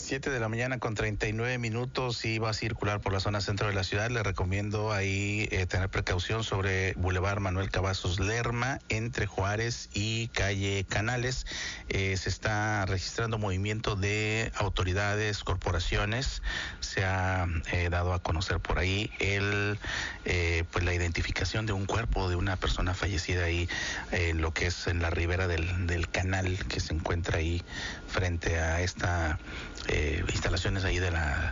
7:39 y va a circular por la zona centro de la ciudad. Le recomiendo ahí tener precaución sobre Boulevard Manuel Cavazos Lerma, entre Juárez y calle Canales. Se está registrando movimiento de autoridades, corporaciones. Se ha dado a conocer por ahí pues la identificación de un cuerpo de una persona fallecida ahí, lo que es en la ribera del canal que se encuentra ahí frente a esta instalaciones ahí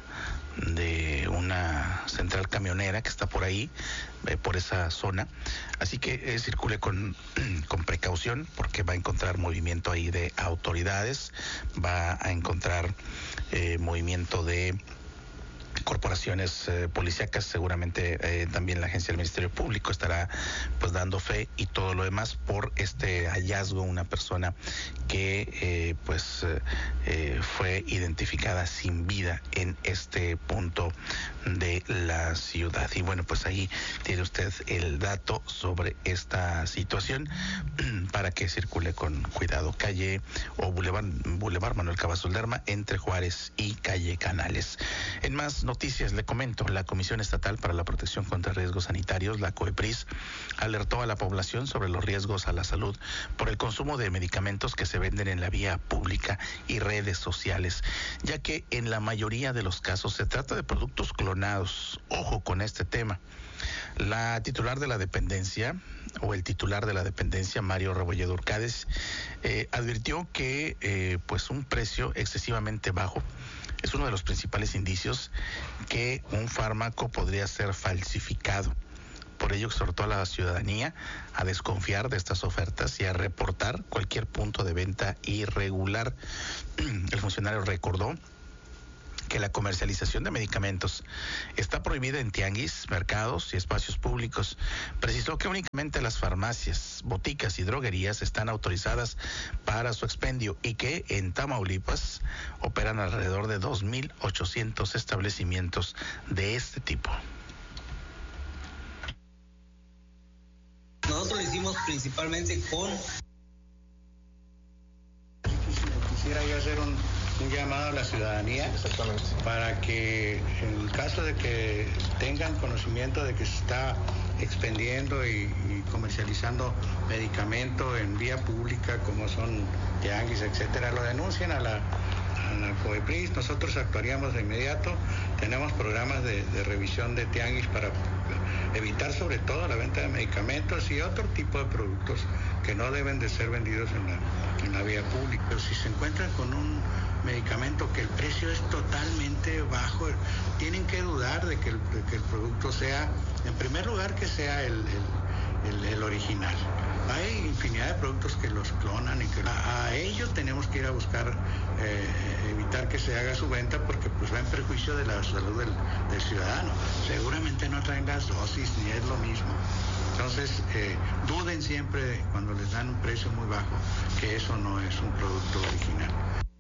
de una central camionera que está por ahí, por esa zona. Así que circule con precaución, porque va a encontrar movimiento ahí de autoridades, va a encontrar movimiento de corporaciones policíacas. Seguramente también la agencia del Ministerio Público estará pues dando fe y todo lo demás por este hallazgo, una persona que fue identificada sin vida en este punto de la ciudad. Y bueno, pues ahí tiene usted el dato sobre esta situación para que circule con cuidado. Calle o Boulevard Manuel Cavazos Lerma, entre Juárez y calle Canales. En más noticias le comento, la Comisión Estatal para la Protección contra Riesgos Sanitarios, la COEPRIS, alertó a la población sobre los riesgos a la salud por el consumo de medicamentos que se venden en la vía pública y redes sociales, ya que en la mayoría de los casos se trata de productos clonados. Ojo con este tema. La titular de la dependencia, o el titular de la dependencia, Mario Rebolledo Urcades, advirtió que pues un precio excesivamente bajo es uno de los principales indicios que un fármaco podría ser falsificado. Por ello exhortó a la ciudadanía a desconfiar de estas ofertas y a reportar cualquier punto de venta irregular. El funcionario recordó que la comercialización de medicamentos está prohibida en tianguis, mercados y espacios públicos. Precisó que únicamente las farmacias, boticas y droguerías están autorizadas para su expendio y que en Tamaulipas operan alrededor de 2,800 establecimientos de este tipo. Nosotros lo hicimos principalmente con... Quisiera yo hacer un llamado a la ciudadanía para que en el caso de que tengan conocimiento de que se está expendiendo y comercializando medicamento en vía pública, como son tianguis, etcétera, lo denuncien a la COEPRIS. Nosotros actuaríamos de inmediato. Tenemos programas de revisión de tianguis para evitar sobre todo la venta de medicamentos y otro tipo de productos que no deben de ser vendidos en la vía pública. Pero si se encuentran con un medicamento que el precio es totalmente bajo, tienen que dudar de que el producto sea, en primer lugar, que sea el original. Hay infinidad de productos que los clonan y que a ellos tenemos que ir a buscar evitar que se haga su venta, porque pues va en perjuicio de la salud del ciudadano. Seguramente no traen las dosis ni es lo mismo. Entonces, duden siempre cuando les dan un precio muy bajo que eso no es un producto original.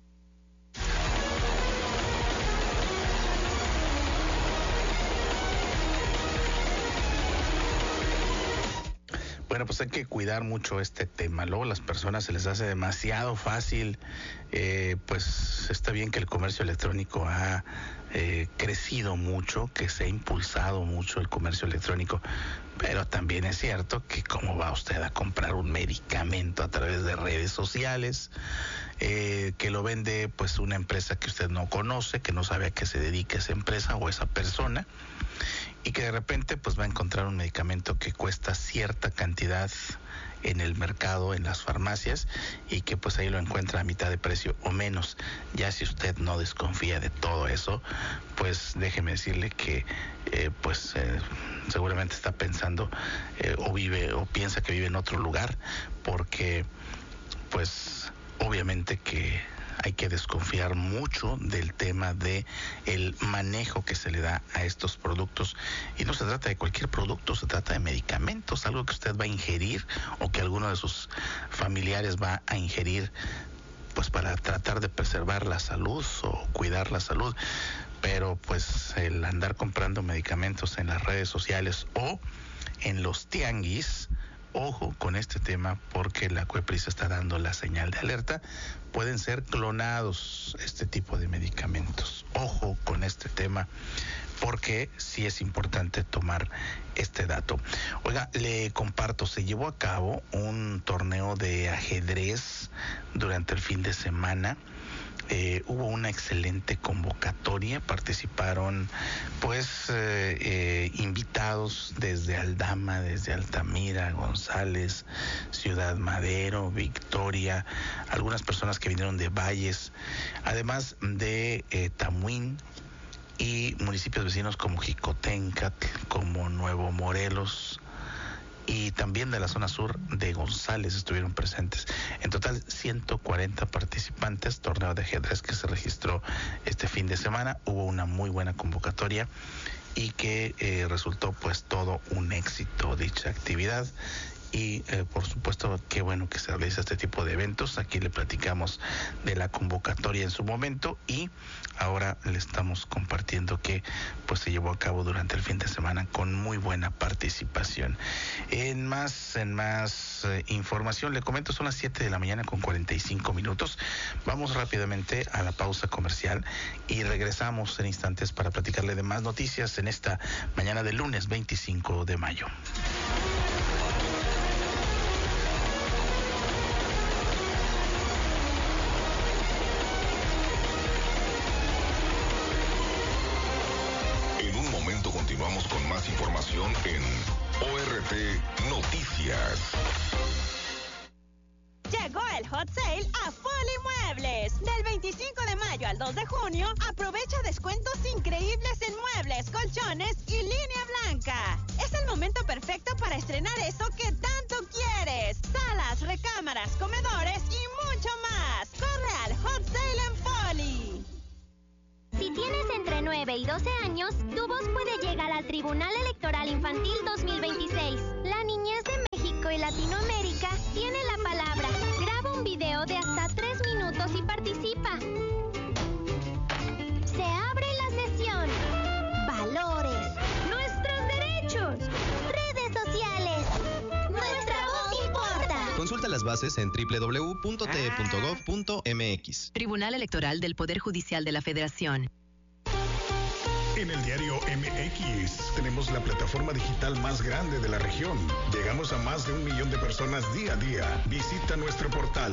Bueno, pues hay que cuidar mucho este tema. Luego a las personas se les hace demasiado fácil. Pues está bien que el comercio electrónico ha crecido mucho, que se ha impulsado mucho el comercio electrónico, pero también es cierto que cómo va usted a comprar un medicamento a través de redes sociales, que lo vende pues una empresa que usted no conoce, que no sabe a qué se dedica esa empresa o esa persona, y que de repente pues va a encontrar un medicamento que cuesta cierta cantidad en el mercado, en las farmacias, y que pues ahí lo encuentra a mitad de precio o menos. Ya si usted no desconfía de todo eso, pues déjeme decirle que seguramente está pensando o piensa que vive en otro lugar, porque pues obviamente que hay que desconfiar mucho del tema de el manejo que se le da a estos productos. Y no se trata de cualquier producto, se trata de medicamentos, algo que usted va a ingerir o que alguno de sus familiares va a ingerir, pues para tratar de preservar la salud o cuidar la salud. Pero pues el andar comprando medicamentos en las redes sociales o en los tianguis, Ojo con este tema porque la COEPRIS está dando la señal de alerta. Pueden ser clonados este tipo de medicamentos. Ojo con este tema porque sí es importante tomar este dato. Oiga, le comparto, se llevó a cabo un torneo de ajedrez durante el fin de semana. Hubo una excelente convocatoria, participaron invitados desde Aldama, desde Altamira, González, Ciudad Madero, Victoria, algunas personas que vinieron de Valles, además de Tamuín y municipios vecinos como Jicotencatl, como Nuevo Morelos, y también de la zona sur de González estuvieron presentes. En total 140 participantes, torneo de ajedrez que se registró este fin de semana. Hubo una muy buena convocatoria y que resultó pues todo un éxito dicha actividad. Y por supuesto qué bueno que se realiza este tipo de eventos. Aquí le platicamos de la convocatoria en su momento y ahora le estamos compartiendo que pues se llevó a cabo durante el fin de semana con muy buena participación. En más información le comento, son las 7 de la mañana con 45 minutos. Vamos rápidamente a la pausa comercial y regresamos en instantes para platicarle de más noticias en esta mañana del lunes 25 de mayo. Continuamos con más información en ORT Noticias. Llegó el Hot Sale a Foli Muebles. Del 25 de mayo al 2 de junio, aprovecha descuentos increíbles en muebles, colchones y línea blanca. Es el momento perfecto para estrenar eso que tanto quieres. Salas, recámaras, comedores y mucho más. Corre al Hot Sale en Foli. Si tienes entre 9 y 12 años, tu voz puede llegar al Tribunal Electoral Infantil 2026. La niñez de México y Latinoamérica tiene la palabra. Graba un video de hasta 3 minutos y participa. Se abre la sesión. Valores. Nuestros derechos. Redes sociales. Nuestra voz importa. Consulta las bases en www.te.gov.mx. Tribunal Electoral del Poder Judicial de la Federación. En el diario MX tenemos la plataforma digital más grande de la región. Llegamos a más de 1 millón de personas día a día. Visita nuestro portal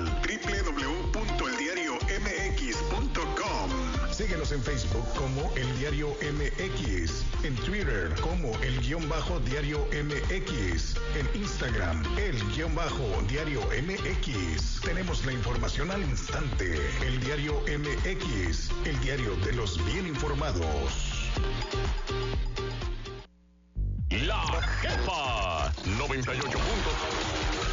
www.eldiariomx.com. Síguenos en Facebook como El Diario MX, en Twitter como El_Diario MX, en Instagram El_Diario MX. Tenemos la información al instante. El Diario MX, el diario de los bien informados. La Jefa 98 puntos.